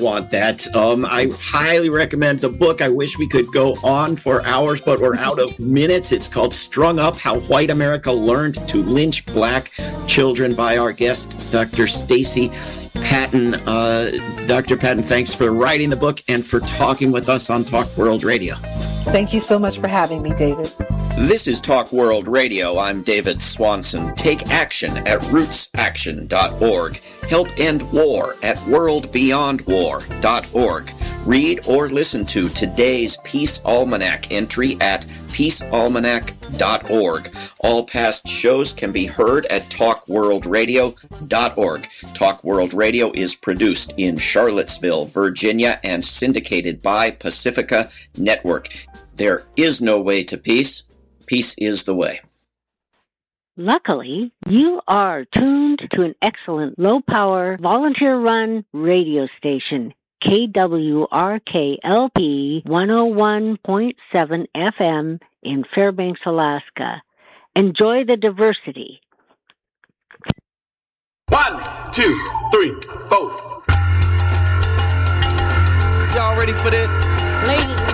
want that. I highly recommend the book. I wish we could go on for hours, but we're out of minutes. It's called Strung Up, How White America Learned to Lynch Black Children by our guest, Dr. Stacey Patton. Dr. Patton, thanks for writing the book and for talking with us on Talk World Radio. Thank you so much for having me, David. This is Talk World Radio. I'm David Swanson. Take action at rootsaction.org. Help end war at worldbeyondwar.org. Read or listen to today's Peace Almanac entry at peacealmanac.org. All past shows can be heard at talkworldradio.org. Talk World Radio is produced in Charlottesville, Virginia, and syndicated by Pacifica Network. There is no way to peace. Peace is the way. Luckily, you are tuned to an excellent low-power, volunteer-run radio station, KWRKLP 101.7 FM in Fairbanks, Alaska. Enjoy the diversity. 1, 2, 3, 4. Y'all ready for this? Ladies and